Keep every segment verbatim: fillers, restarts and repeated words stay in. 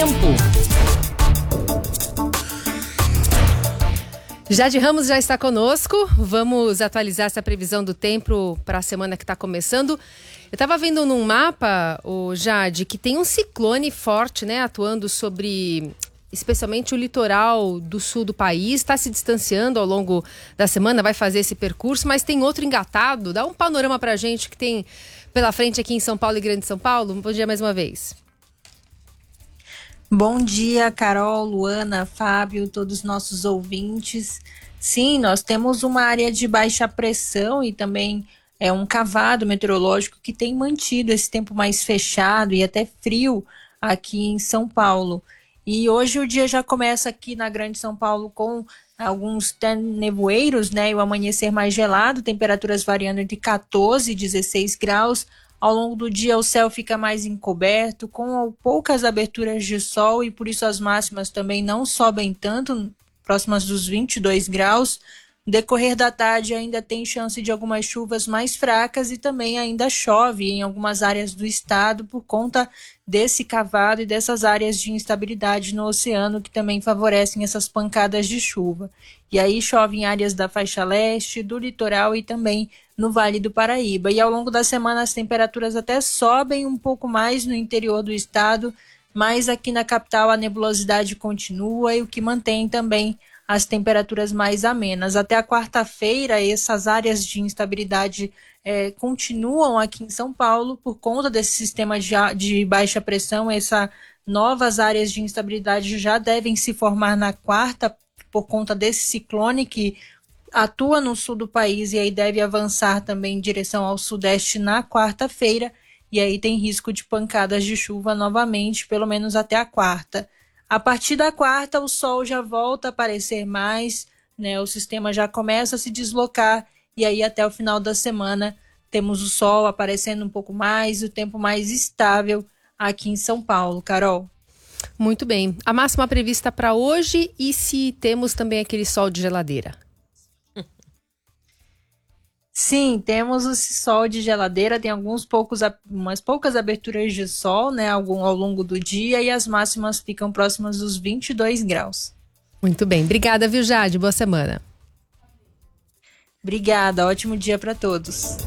tempo. Jade Ramos já está conosco. Vamos atualizar essa previsão do tempo para a semana que está começando. Eu estava vendo num mapa, o Jade, que tem um ciclone forte, né, atuando sobre especialmente o litoral do sul do país. Está se distanciando ao longo da semana, vai fazer esse percurso, mas tem outro engatado. Dá um panorama para a gente que tem pela frente aqui em São Paulo e Grande São Paulo. Bom dia mais uma vez. Bom dia, Carol, Luana, Fábio, todos os nossos ouvintes. Sim, nós temos uma área de baixa pressão e também é um cavado meteorológico que tem mantido esse tempo mais fechado e até frio aqui em São Paulo. E hoje o dia já começa aqui na Grande São Paulo com alguns nevoeiros, né? E o amanhecer mais gelado, temperaturas variando entre quatorze e dezesseis graus. Ao longo do dia o céu fica mais encoberto, com poucas aberturas de sol e por isso as máximas também não sobem tanto, próximas dos vinte e dois graus. No decorrer da tarde ainda tem chance de algumas chuvas mais fracas e também ainda chove em algumas áreas do estado por conta desse cavado e dessas áreas de instabilidade no oceano que também favorecem essas pancadas de chuva. E aí chove em áreas da faixa leste, do litoral e também no Vale do Paraíba. E ao longo da semana as temperaturas até sobem um pouco mais no interior do estado, mas aqui na capital a nebulosidade continua e o que mantém também as temperaturas mais amenas. Até a quarta-feira essas áreas de instabilidade é, continuam aqui em São Paulo por conta desse sistema de, de baixa pressão. Essas novas áreas de instabilidade já devem se formar na quarta por conta desse ciclone que atua no sul do país e aí deve avançar também em direção ao sudeste na quarta-feira, e aí tem risco de pancadas de chuva novamente, pelo menos até a quarta. A partir da quarta, o sol já volta a aparecer mais, né? O sistema já começa a se deslocar, e aí até o final da semana temos o sol aparecendo um pouco mais, o tempo mais estável aqui em São Paulo. Carol? Muito bem. A máxima prevista para hoje e se temos também aquele sol de geladeira? Sim, temos esse sol de geladeira, tem alguns poucos, umas poucas aberturas de sol, né, algum, ao longo do dia, e as máximas ficam próximas dos vinte e dois graus. Muito bem, obrigada, viu, Jade? Boa semana. Obrigada, ótimo dia para todos.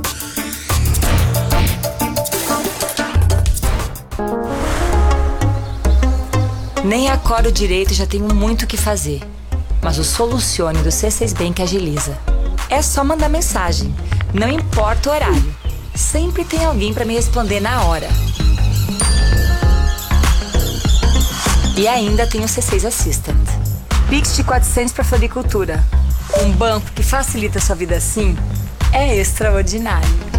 Nem acordo direito e já tenho muito o que fazer, mas o Solucione do C seis Bank agiliza. É só mandar mensagem, não importa o horário. Sempre tem alguém para me responder na hora. E ainda tem o C seis Assistant. Pix de quatrocentos para floricultura. Um banco que facilita a sua vida assim é extraordinário.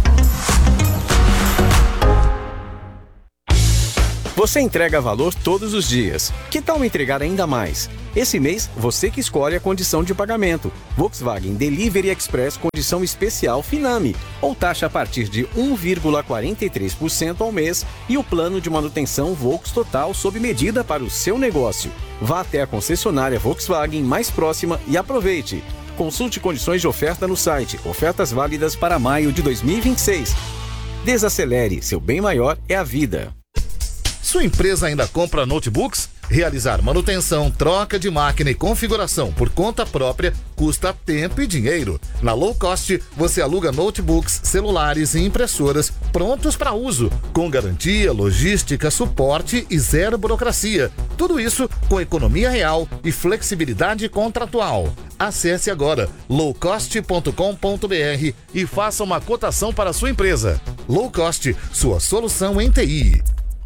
Você entrega valor todos os dias. Que tal me entregar ainda mais? Esse mês, você que escolhe a condição de pagamento. Volkswagen Delivery Express condição especial Finame. Ou taxa a partir de um vírgula quarenta e três por cento ao mês e o plano de manutenção Volks Total sob medida para o seu negócio. Vá até a concessionária Volkswagen mais próxima e aproveite. Consulte condições de oferta no site. Ofertas válidas para maio de dois mil e vinte e seis. Desacelere, seu bem maior é a vida. Sua empresa ainda compra notebooks? Realizar manutenção, troca de máquina e configuração por conta própria custa tempo e dinheiro. Na Low Cost, você aluga notebooks, celulares e impressoras prontos para uso, com garantia, logística, suporte e zero burocracia. Tudo isso com economia real e flexibilidade contratual. Acesse agora low cost ponto com ponto b r e faça uma cotação para a sua empresa. Low Cost, sua solução em T I.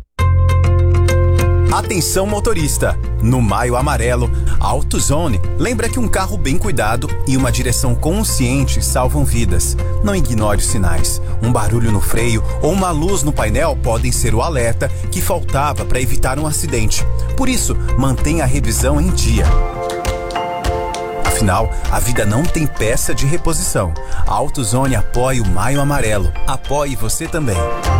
Atenção motorista, no Maio Amarelo, a AutoZone lembra que um carro bem cuidado e uma direção consciente salvam vidas. Não ignore os sinais. Um barulho no freio ou uma luz no painel podem ser o alerta que faltava para evitar um acidente. Por isso, mantenha a revisão em dia. Afinal, a vida não tem peça de reposição. A AutoZone apoia o Maio Amarelo. Apoie você também.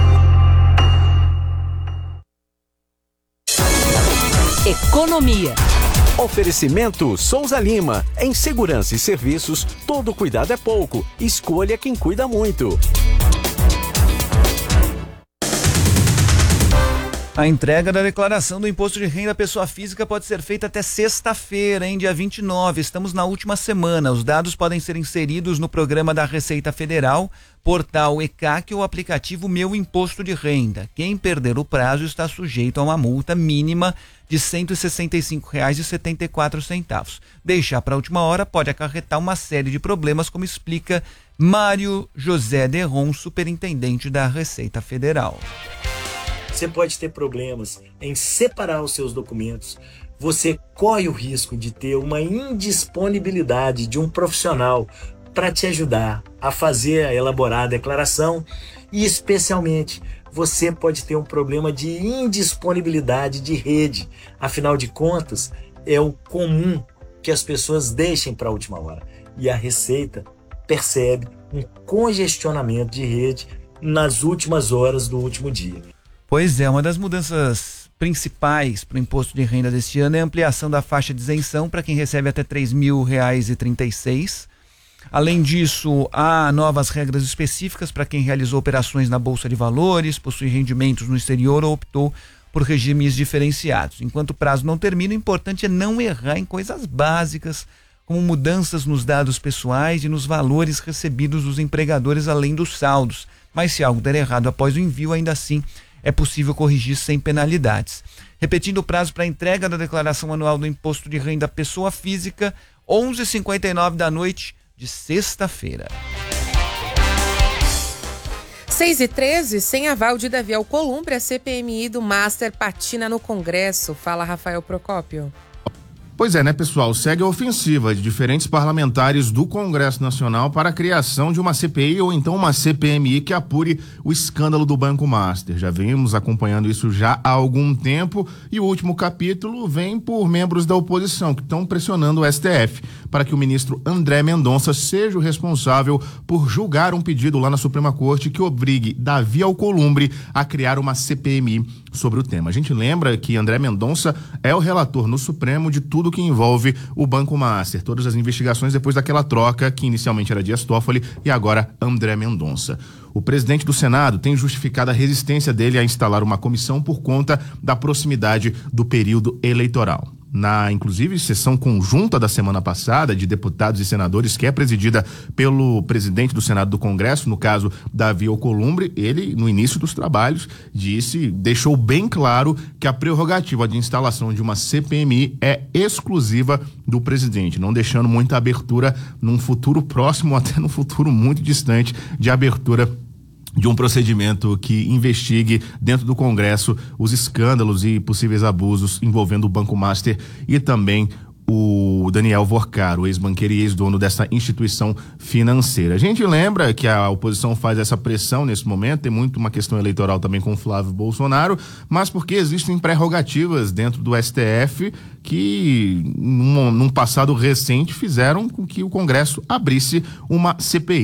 Economia. Oferecimento Souza Lima. Em segurança e serviços, todo cuidado é pouco. Escolha quem cuida muito. A entrega da declaração do Imposto de Renda à Pessoa Física pode ser feita até sexta-feira, em dia vinte e nove. Estamos na última semana. Os dados podem ser inseridos no programa da Receita Federal, portal E C A C ou aplicativo Meu Imposto de Renda. Quem perder o prazo está sujeito a uma multa mínima de cento e sessenta e cinco reais e setenta e quatro centavos. Deixar para a última hora pode acarretar uma série de problemas, como explica Mário José Derron, superintendente da Receita Federal. Você pode ter problemas em separar os seus documentos. Você corre o risco de ter uma indisponibilidade de um profissional para te ajudar a fazer, a elaborar a declaração. E, especialmente, você pode ter um problema de indisponibilidade de rede. Afinal de contas, é o comum que as pessoas deixem para a última hora. E a Receita percebe um congestionamento de rede nas últimas horas do último dia. Pois é, uma das mudanças principais para o imposto de renda deste ano é a ampliação da faixa de isenção para quem recebe até três mil reais e trinta e seis. Além disso, há novas regras específicas para quem realizou operações na Bolsa de Valores, possui rendimentos no exterior ou optou por regimes diferenciados. Enquanto o prazo não termina, o importante é não errar em coisas básicas, como mudanças nos dados pessoais e nos valores recebidos dos empregadores, além dos saldos. Mas se algo der errado após o envio, ainda assim é possível corrigir sem penalidades. Repetindo o prazo para a entrega da declaração anual do Imposto de Renda à Pessoa Física, onze e cinquenta e nove da noite de sexta-feira. seis e treze, sem aval de Davi Alcolumbre, a C P M I do Master patina no Congresso. Fala, Rafael Procópio. Pois é, né, pessoal? Segue a ofensiva de diferentes parlamentares do Congresso Nacional para a criação de uma C P I ou então uma C P M I que apure o escândalo do Banco Master. Já vimos acompanhando isso já há algum tempo e o último capítulo vem por membros da oposição que estão pressionando o S T F para que o ministro André Mendonça seja o responsável por julgar um pedido lá na Suprema Corte que obrigue Davi Alcolumbre a criar uma C P M I sobre o tema. A gente lembra que André Mendonça é o relator no Supremo de tudo que envolve o Banco Master, todas as investigações depois daquela troca que inicialmente era Dias Toffoli e agora André Mendonça. O presidente do Senado tem justificado a resistência dele a instalar uma comissão por conta da proximidade do período eleitoral. Na, inclusive, sessão conjunta da semana passada de deputados e senadores, que é presidida pelo presidente do Senado do Congresso, no caso, Davi Alcolumbre, ele, no início dos trabalhos, disse, deixou bem claro que a prerrogativa de instalação de uma C P M I é exclusiva do presidente, não deixando muita abertura num futuro próximo, até num futuro muito distante, de abertura de um procedimento que investigue dentro do Congresso os escândalos e possíveis abusos envolvendo o Banco Master e também o Daniel Vorcaro, ex-banqueiro e ex-dono dessa instituição financeira. A gente lembra que a oposição faz essa pressão nesse momento, tem muito uma questão eleitoral também com o Flávio Bolsonaro, mas porque existem prerrogativas dentro do S T F que, num, num passado recente, fizeram com que o Congresso abrisse uma C P I.